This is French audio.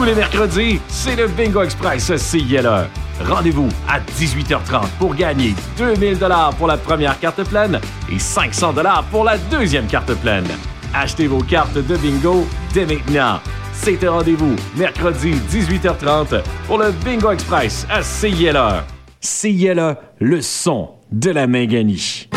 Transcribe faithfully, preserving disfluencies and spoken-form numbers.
Tous les mercredis, c'est le Bingo Express à C I L E. Rendez-vous à dix-huit heures trente pour gagner deux mille dollars pour la première carte pleine et cinq cents dollars pour la deuxième carte pleine. Achetez vos cartes de bingo dès maintenant. C'est un rendez-vous mercredi dix-huit heures trente pour le Bingo Express à C I L E. C I L E, le son de la Minganie.